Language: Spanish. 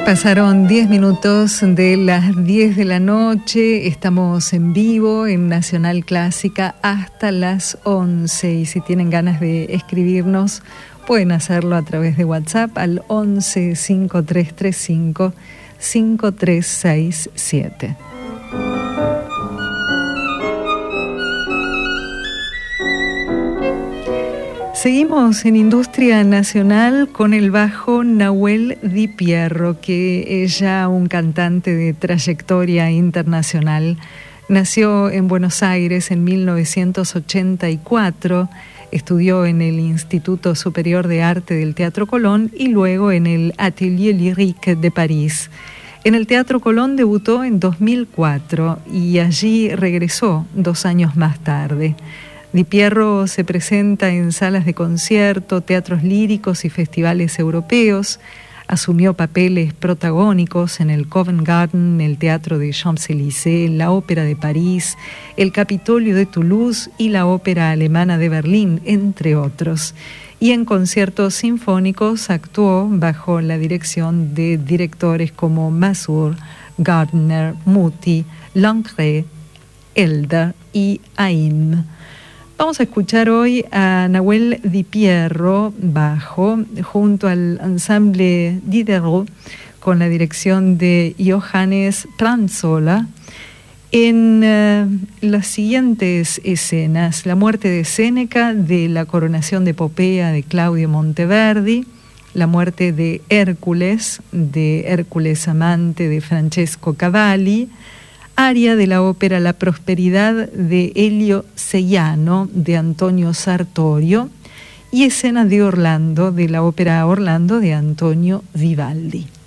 Pasaron 10 minutos de las 10 de la noche, estamos en vivo en Nacional Clásica hasta las 11 y si tienen ganas de escribirnos pueden hacerlo a través de WhatsApp al 11 5335 5367. Seguimos en Industria Nacional con el bajo Nahuel Di Pierro, que es ya un cantante de trayectoria internacional. Nació en Buenos Aires en 1984, estudió en el Instituto Superior de Arte del Teatro Colón y luego en el Atelier Lyrique de París. En el Teatro Colón debutó en 2004 y allí regresó 2 años más tarde. Di Pierro se presenta en salas de concierto, teatros líricos y festivales europeos. Asumió papeles protagónicos en el Covent Garden, el Teatro de Champs-Élysées, la Ópera de París, el Capitolio de Toulouse y la Ópera Alemana de Berlín, entre otros. Y en conciertos sinfónicos actuó bajo la dirección de directores como Mazur, Gardner, Muti, Lancret, Elder y Haïm. Vamos a escuchar hoy a Nahuel Di Pierro, bajo, junto al ensamble Diderot, con la dirección de Johannes Pranzola, en las siguientes escenas: la muerte de Séneca, de la coronación de Popea de Claudio Monteverdi, la muerte de Hércules amante de Francesco Cavalli, aria de la ópera La Prosperidad de Elio Seiano de Antonio Sartorio y escena de Orlando de la ópera Orlando de Antonio Vivaldi.